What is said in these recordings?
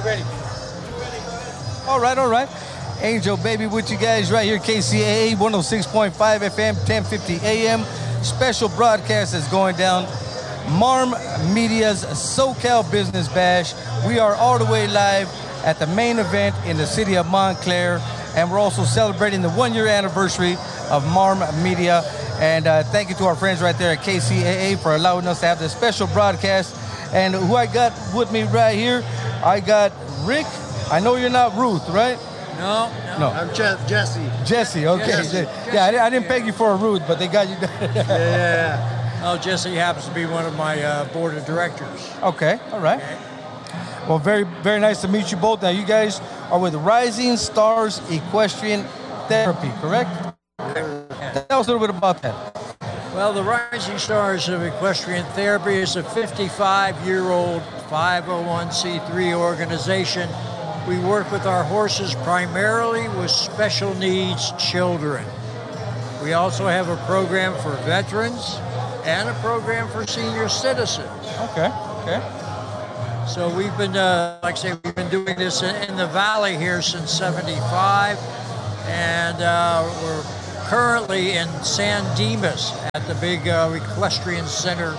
ready. All right. Angel Baby with you guys right here, KCAA 106.5 FM, 1050 AM. Special broadcast is going down. Marm Media's SoCal Business Bash. We are all the way live at the main event in the city of Montclair, and we're also celebrating the 1-year anniversary of Marm Media. And thank you to our friends right there at KCAA for allowing us to have this special broadcast. And who I got with me right here, I got Rick. I know you're not Ruth, right? No. I'm Jesse. Jesse, okay. Jesse. Yeah, I didn't peg you for a Ruth, but they got you. Yeah. Oh, Jesse happens to be one of my board of directors. Okay, all right. Okay. Well, very, very nice to meet you both. Now, you guys are with Rising Stars Equestrian Therapy, correct? Tell us a little bit about that. Well, the Rising Stars of Equestrian Therapy is a 55-year-old 501c3 organization. We work with our horses primarily with special needs children. We also have a program for veterans and a program for senior citizens. Okay. So we've been, like I say, we've been doing this in the Valley here since '75, and we're currently in San Dimas at the big equestrian center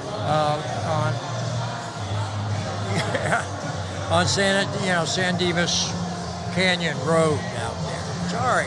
on San Dimas Canyon Road out there. Sorry.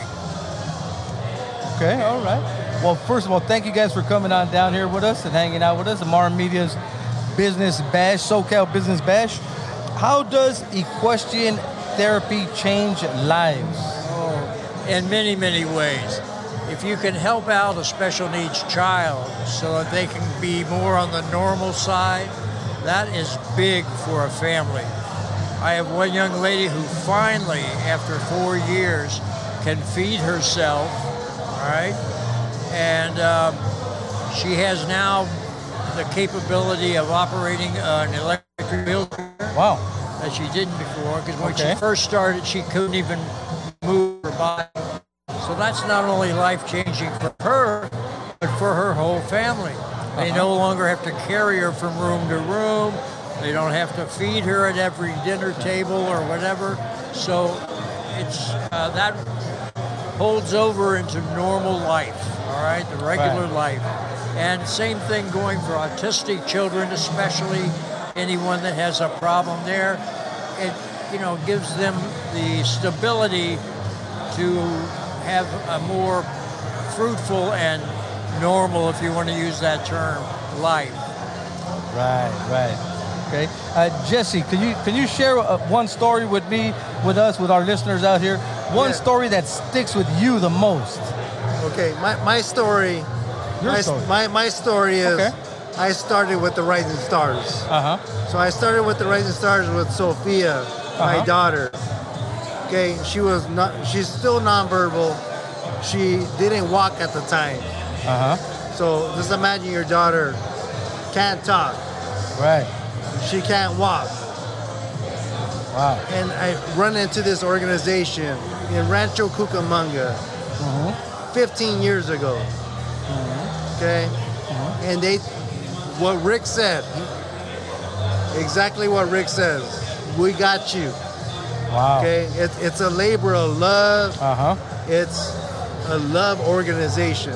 Okay, all right. Well, first of all, thank you guys for coming on down here with us and hanging out with us at Marm Media's Business Bash, SoCal Business Bash. How does equestrian therapy change lives? Oh, in many, many ways. If you can help out a special needs child so that they can be more on the normal side, that is big for a family. I have one young lady who finally, after 4 years, can feed herself, all right? And she has now the capability of operating an electric wheelchair. Wow. That she didn't before, because when she first started, she couldn't even move her body. So that's not only life-changing for her, but for her whole family. They no longer have to carry her from room to room. They don't have to feed her at every dinner table or whatever. So it's that holds over into normal life, all right, the regular life. And same thing going for autistic children, especially anyone that has a problem there. It, gives them the stability to have a more fruitful and normal, if you want to use that term, life. Right. Okay. Jesse, can you share one story with us, with our listeners out here? One story that sticks with you the most. Okay, my story. My story is I started with the Rising Stars. So I started with the Rising Stars with Sophia, my daughter. Okay, she's still nonverbal. She didn't walk at the time. So just imagine your daughter can't talk. Right. She can't walk. Wow. And I run into this organization in Rancho Cucamonga 15 years ago. Okay? And what Rick said, exactly what Rick says, we got you. Wow. Okay? It's a labor of love. It's a love organization.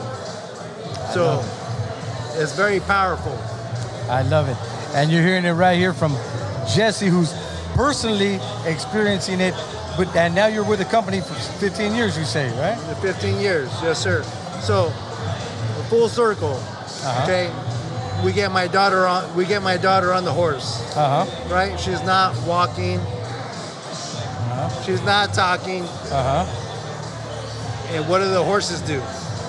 So it's very powerful. I love it. And you're hearing it right here from Jesse, who's personally experiencing it. And now you're with the company for 15 years, you say, right? 15 years, yes, sir. So, full circle. Okay, we get my daughter on the horse. Right? She's not walking. She's not talking. And what do the horses do?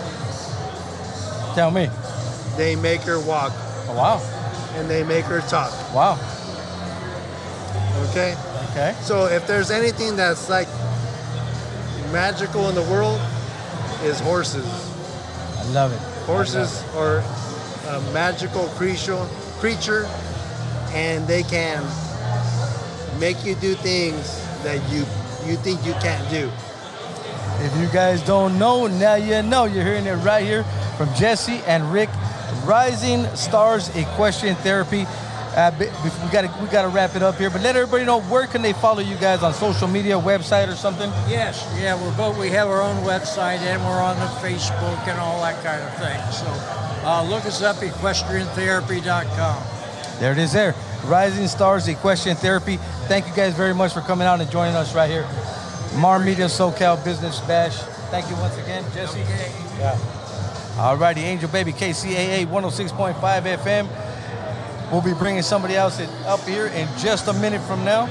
Tell me. They make her walk. Oh, wow. And they make her talk. Wow. Okay? So if there's anything that's like magical in the world, is horses. I love it. Horses are a magical creature, and they can make you do things that you think you can't do. If you guys don't know, now you know. You're hearing it right here from Jesse and Rick, Rising Stars Equestrian Therapy. We gotta wrap it up here, but let everybody know, where can they follow you guys on social media, website or something? Yes, yeah, we have our own website and we're on the Facebook and all that kind of thing. So look us up, equestriantherapy.com. There it is there. Rising Stars Equestrian Therapy. Thank you guys very much for coming out and joining us right here. Marm Media SoCal Business Bash. Thank you once again, Jesse. Yeah. All righty, Angel Baby, KCAA 106.5 FM. We'll be bringing somebody else up here in just a minute from now.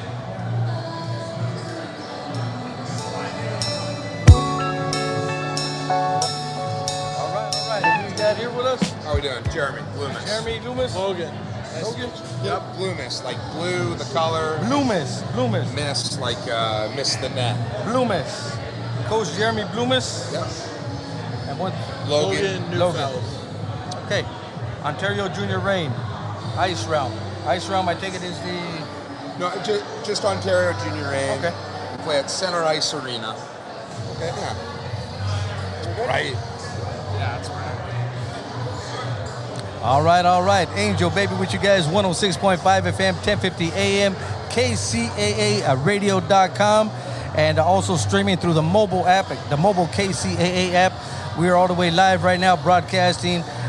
All right. Who you got here with us? How we doing? Jeremy Loomis. Jeremy Loomis. Logan. Yep, Loomis, like blue, the color. Loomis. Miss, like miss the net. Loomis. Coach Jeremy Loomis. Yep. And what? Logan. Okay. Ontario Junior Reign. Ice Realm. Ice Realm, I take it, is the... No, just Ontario Junior Reign. Okay. We play at Center Ice Arena. Okay, yeah. Right. Yeah, that's right. All right. Angel Baby with you guys, 106.5 FM, 1050 AM, KCAA radio.com, and also streaming through the mobile app, the mobile KCAA app. We are all the way live right now, broadcasting